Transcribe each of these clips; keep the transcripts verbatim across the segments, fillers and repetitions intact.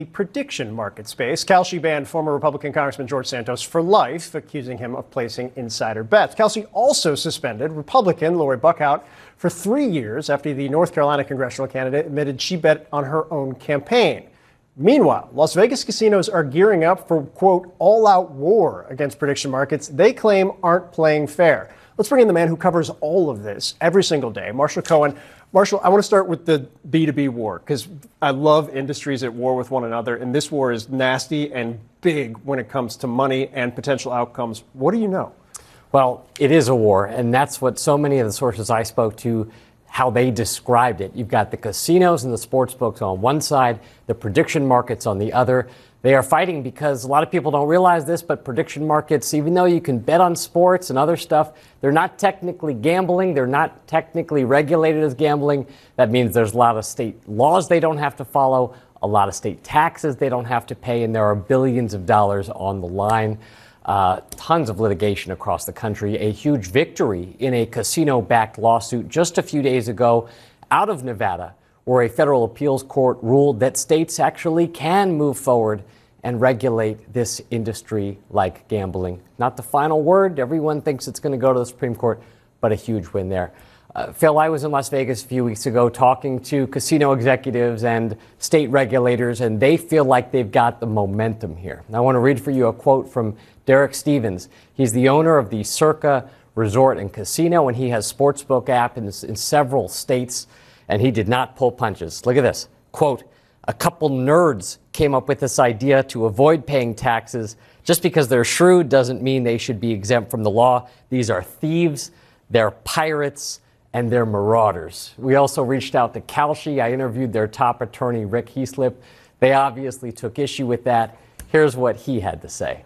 Prediction market space. Kalshi banned former Republican Congressman George Santos for life, accusing him of placing insider bets. Kalshi also suspended Republican Lori Buckhout for three years after the North Carolina congressional candidate admitted she bet on her own campaign. Meanwhile, Las Vegas casinos are gearing up for, quote, all-out war against prediction markets they claim aren't playing fair. Let's bring in the man who covers all of this every single day, Marshall Cohen. Marshall, I want to start with the B two B war, because I love industries at war with one another, and this war is nasty and big when it comes to money and potential outcomes. What do you know? Well, it is a war, and that's what so many of the sources I spoke to, how they described it. You've got the casinos and the sports books on one side, the prediction markets on the other. They are fighting because a lot of people don't realize this, but prediction markets, even though you can bet on sports and other stuff, they're not technically gambling. They're not technically regulated as gambling. That means there's a lot of state laws they don't have to follow, a lot of state taxes they don't have to pay, and there are billions of dollars on the line. Uh, tons of litigation across the country. A huge victory in a casino-backed lawsuit just a few days ago out of Nevada, where a federal appeals court ruled that states actually can move forward and regulate this industry like gambling. Not the final word. Everyone thinks it's going to go to the Supreme Court, but a huge win there. Uh, Phil, I was in Las Vegas a few weeks ago talking to casino executives and state regulators, and they feel like they've got the momentum here. And I want to read for you a quote from Derek Stevens. He's the owner of the Circa Resort and Casino, and he has Sportsbook app in, in several states, and he did not pull punches. Look at this. Quote, a couple nerds came up with this idea to avoid paying taxes. Just because they're shrewd doesn't mean they should be exempt from the law. These are thieves, they're pirates, and they're marauders. We also reached out to Kalshi. I interviewed their top attorney, Rick Heaslip. They obviously took issue with that. Here's what he had to say.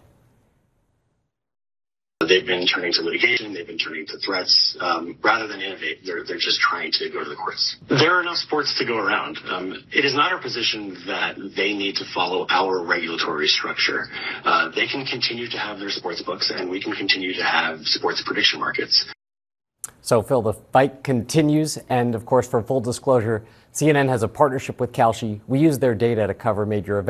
They've been turning to litigation, they've been turning to threats. Um, rather than innovate, they're, they're just trying to go to the courts. There are enough sports to go around. Um, it is not our position that they need to follow our regulatory structure. Uh, they can continue to have their sports books, and we can continue to have sports prediction markets. So, Phil, the fight continues. And, of course, for full disclosure, C N N has a partnership with Kalshi. We use their data to cover major events.